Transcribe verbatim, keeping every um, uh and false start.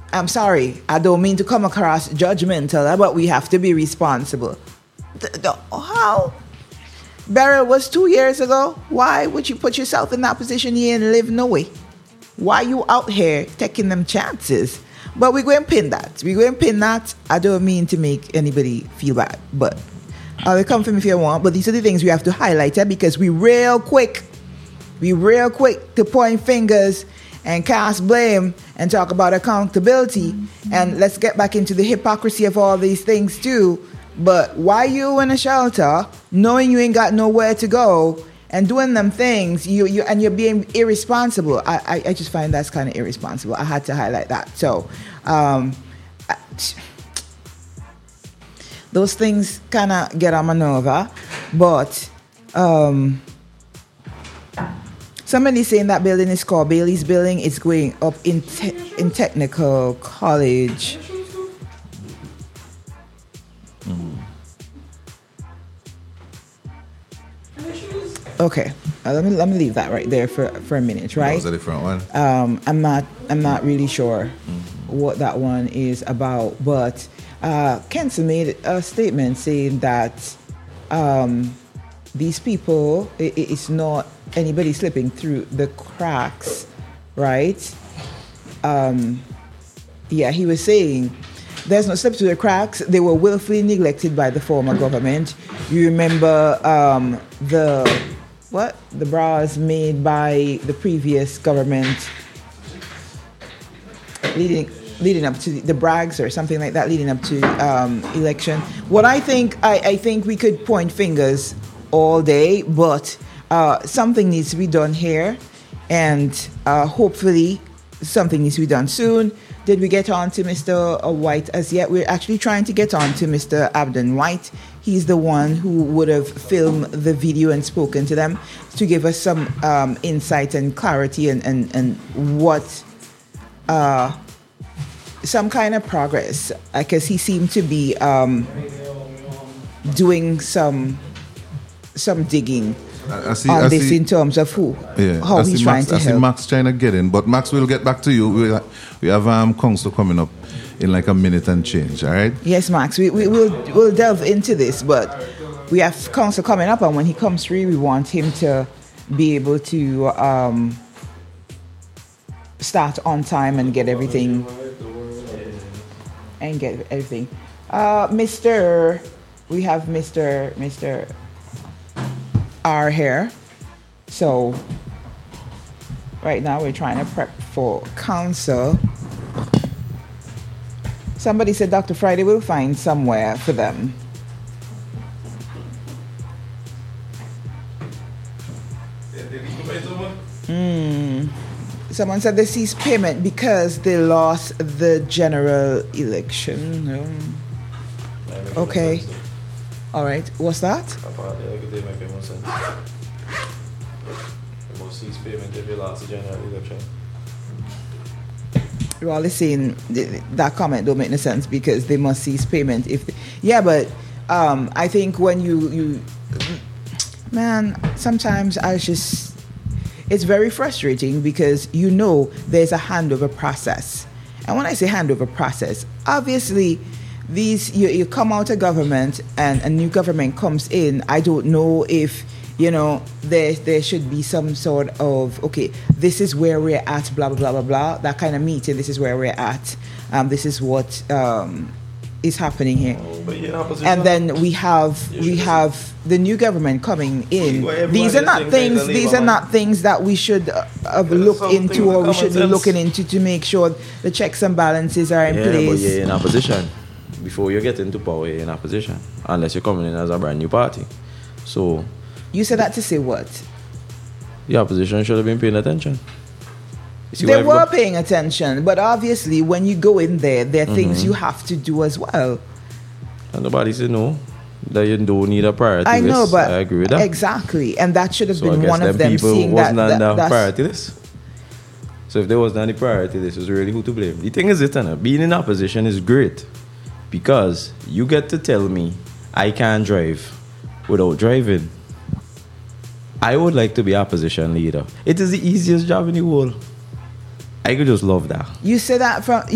I'm sorry, I don't mean to come across judgmental, but we have to be responsible. The, the, how? Beryl was two years ago. Why would you put yourself in that position here and live no way? Why you out here taking them chances? But we're going to pin that. We're going to pin that. I don't mean to make anybody feel bad, but uh, come for me if you want. But these are the things we have to highlight, eh, because we real quick, we real quick to point fingers and cast blame and talk about accountability. And let's get back into the hypocrisy of all these things too. But why you in a shelter, knowing you ain't got nowhere to go and doing them things, you you and you're being irresponsible? I I, I just find that's kind of irresponsible. I had to highlight that. So um, I, those things kind of get on my nerve, but um, somebody saying that building is called Bailey's Building. It's going up in te- in Technical College. Okay, uh, let me let me leave that right there for, for a minute, right? That was a different one. Um, I'm not I'm not really sure mm-hmm. what that one is about, but uh, Kenson made a statement saying that um, these people, it, it's not anybody slipping through the cracks, right? Um, yeah, he was saying there's no slip through the cracks. They were willfully neglected by the former government. You remember um, the what the bras made by the previous government leading leading up to the, the brags or something like that, leading up to um, election. What I think, I, I think we could point fingers all day, but uh, something needs to be done here, and uh, hopefully something needs to be done soon. Did we get on to Mister White as yet? We're actually trying to get on to Mister Abdon White. He's the one who would have filmed the video and spoken to them to give us some um, insight and clarity and, and, and what, uh, some kind of progress. Because he seemed to be um, doing some some digging I, I see, on I this see, in terms of who, yeah, how I he's see trying Max, to I help. see Max trying to get in, but Max, we'll get back to you. We, we have um, council coming up in like a minute and change, all right? Yes, Max, we, we will we'll delve into this, but we have council coming up, and when he comes through, we want him to be able to um, start on time and get everything and get everything. Uh, Mister We have Mister Mister R here, so right now we're trying to prep for council. Somebody said Doctor Friday will find somewhere for them. Mm. Someone said they ceased payment because they lost the general election. Um, okay. All right. What's that? You're all saying that comment don't make no sense because they must cease payment if they, yeah, but um, I think when you you man, sometimes I just it's very frustrating because you know there's a handover process, and when I say handover process, obviously these you, you come out of government and a new government comes in. I don't know if you know there there should be some sort of okay, this is where we're at, blah blah blah blah blah, that kind of meeting. This is where we're at. Um, this is what um, is happening here. Oh, and then we have we have the new government coming in. These are not things. These are not things that we should uh, have looked into or we should be looking into to make sure the checks and balances are in yeah, place. But you're in opposition. Before you get into power, you're in opposition. Unless you're coming in as a brand new party. So you said that to say what? The opposition should have been paying attention. They were paying attention, but obviously when you go in there, there are mm-hmm. things you have to do as well. And nobody said no, that you don't need a priority I know, list. but I agree with that. Exactly, and that should have so been one of them seeing that. Wasn't that, on the that's priority list. So if there wasn't any priority list, it's really who to blame. The thing is, it, being in opposition is great because you get to tell me I can't drive without driving. I would like to be opposition leader. It is the easiest job in the world. I could just love that. You say that from